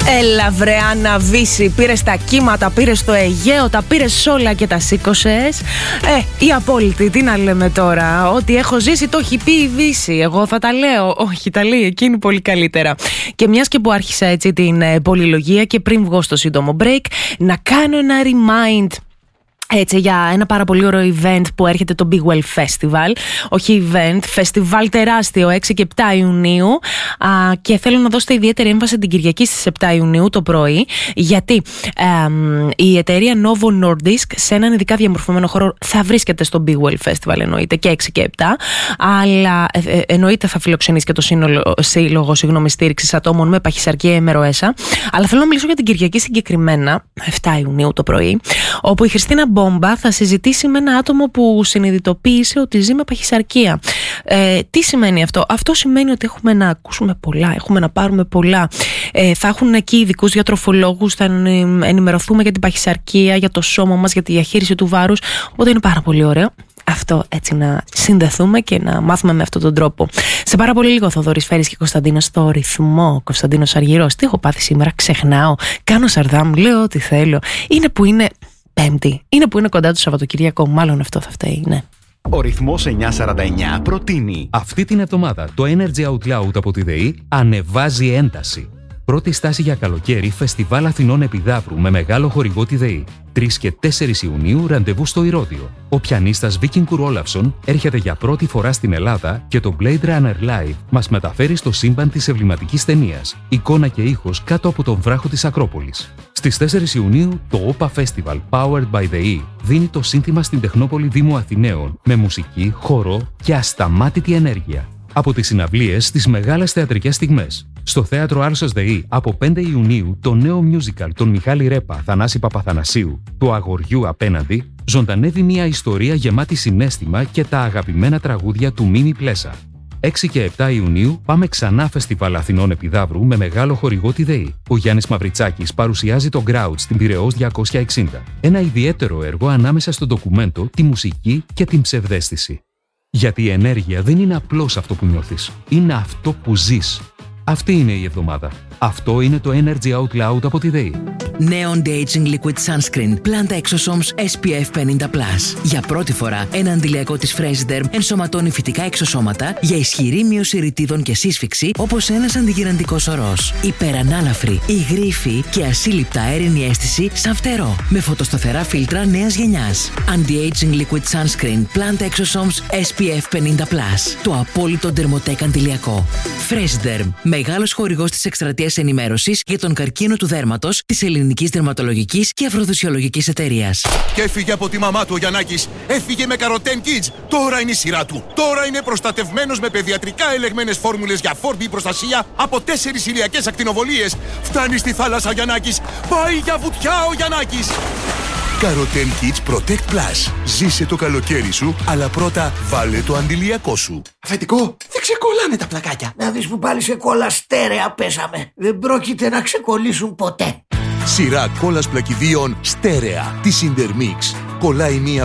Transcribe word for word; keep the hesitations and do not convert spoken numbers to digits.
Έλα βρε Άννα Βύση, πήρες τα κύματα, πήρες το Αιγαίο, τα πήρες όλα και τα σήκωσες. Ε, η απόλυτη, τι να λέμε τώρα, ό,τι έχω ζήσει το έχει πει η Δύση, εγώ θα τα λέω, όχι τα λέει εκείνη πολύ καλύτερα. Και μιας και που άρχισα έτσι την ε, πολυλογία και πριν βγω στο σύντομο break, να κάνω ένα remind έτσι για ένα πάρα πολύ ωραίο event που έρχεται, το Big Well Festival. Όχι event, festival τεράστιο, έξι και επτά Ιουνίου. Α, και θέλω να δώσετε ιδιαίτερη έμφαση την Κυριακή στις επτά Ιουνίου το πρωί, γιατί ε, η εταιρεία Novo Nordisk σε έναν ειδικά διαμορφωμένο χώρο θα βρίσκεται στο Big Well Festival, εννοείται, και έξι και επτά, αλλά ε, ε, εννοείται θα φιλοξενήσει και το σύνολο, σύλλογο συγγνώμη, στήριξης ατόμων με παχυσαρκία ή εμεροέσα. Αλλά θέλω να μιλήσω για την Κυριακή συγκεκριμένα, επτά Ιουνίου το πρωί, όπου η Χριστίνα Μπόμπα θα συζητήσει με ένα άτομο που συνειδητοποίησε ότι ζει με παχυσαρκία. Ε, τι σημαίνει αυτό? Αυτό σημαίνει ότι έχουμε να ακούσουμε πολλά, έχουμε να πάρουμε πολλά. Ε, θα έχουν εκεί ειδικούς διατροφολόγους, θα ενημερωθούμε για την παχυσαρκία, για το σώμα μας, για τη διαχείριση του βάρους. Οπότε είναι πάρα πολύ ωραίο αυτό, έτσι, να συνδεθούμε και να μάθουμε με αυτόν τον τρόπο. Σε πάρα πολύ λίγο Θοδωρής Φέρης και Κωνσταντίνος στο ρυθμό. Κωνσταντίνος Αργυρός. Τι έχω πάθει σήμερα? Ξεχνάω. Κάνω σαρδάμ, λέω ό,τι θέλω. Είναι που είναι Πέμπτη. Είναι που είναι κοντά το Σαββατοκυριακό. Μάλλον αυτό θα φταίει, ναι. Ο ρυθμός εννιακόσια σαράντα εννιά προτείνει. Αυτή την εβδομάδα το Energy Out Loud από τη ΔΕΗ ανεβάζει ένταση. Πρώτη στάση για καλοκαίρι, Φεστιβάλ Αθηνών Επιδαύρου με μεγάλο χορηγό τη ΔΕΗ. τρεις και τέσσερις Ιουνίου ραντεβού στο Ηρώδειο. Ο πιανίστας Βίκινγκουρ Όλαυσον έρχεται για πρώτη φορά στην Ελλάδα και το Blade Runner Live μας μεταφέρει στο σύμπαν της εμβληματικής ταινίας. Εικόνα και ήχος κάτω από τον βράχο της Ακρόπολης. Στις τέσσερις Ιουνίου το όπα Festival Powered by ΔΕΗ δίνει το σύνθημα στην Τεχνόπολη Δήμου Αθηναίων με μουσική, χορό και ασταμάτητη ενέργεια. Από τις συναυλίες στις μεγάλες θεατρικές στιγμές. Στο Θέατρο Άλσος ΔΕΗ από πέντε Ιουνίου το νέο musical των Μιχάλη Ρέπα, Θανάση Παπαθανασίου, του Αγοριού Απέναντι, ζωντανεύει μια ιστορία γεμάτη συναίσθημα και τα αγαπημένα τραγούδια του Μίμη Πλέσα. έξι και επτά Ιουνίου πάμε ξανά Φεστιβάλ Αθηνών Επιδαύρου με μεγάλο χορηγό τη ΔΕΗ. Ο Γιάννης Μαυριτσάκης παρουσιάζει το Grouch στην Πειραιώς διακόσια εξήντα. Ένα ιδιαίτερο έργο ανάμεσα στο ντοκουμέντο, τη μουσική και την ψευδαίσθηση. Γιατί η ενέργεια δεν είναι απλώς αυτό που νιώθεις, είναι αυτό που ζεις. Αυτή είναι η εβδομάδα. Αυτό είναι το Energy Out Loud από τη ΔΕΗ. Νέο Anti-Aging Liquid Sunscreen Planta Exosomes ες πι εφ πενήντα πλας. Για πρώτη φορά, ένα αντιλιακό της Freshderm ενσωματώνει φυτικά εξωσώματα για ισχυρή μείωση ρητίδων και σύσφυξη, όπως ένας αντιγυραντικός ορός. Υπερανάλαφρη, υγρήφη και ασύλληπτα αέρινη αίσθηση σαν φτερό. Με φωτοσταθερά φίλτρα νέας γενιάς. Anti-Aging Liquid Sunscreen Planta Exosomes ες πι εφ πενήντα πλας. Το απόλυτο ντερμοτέκ αντιλιακό. Freshderm, μεγάλος χορηγός της εκστρατείας ενημέρωσης για τον καρκίνο του δέρματος της Ελληνικής Δερματολογικής και Αφροδισιολογικής Εταιρείας. Και έφυγε από τη μαμά του ο Γιαννάκης. Έφυγε με Καροτέν Kids. Τώρα είναι η σειρά του. Τώρα είναι προστατευμένος με παιδιατρικά ελεγμένες φόρμουλες για φόρμπι προστασία από τέσσερις ηλιακές ακτινοβολίες. Φτάνει στη θάλασσα ο Γιαννάκης. Πάει για βουτιά ο Γιαννάκης. Καροτέν Kids Protect Plus. Ζήσε το καλοκαίρι σου, αλλά πρώτα βάλε το αντιλιακό σου. Αφεντικό, δεν ξεκολλάνε τα πλακάκια. Να δεις που πάλι σε κόλλα στέρεα πέσαμε. Δεν πρόκειται να ξεκολλήσουν ποτέ. Σειρά κόλλας πλακιδίων στέρεα. Τη Intermix. Κολλάει μία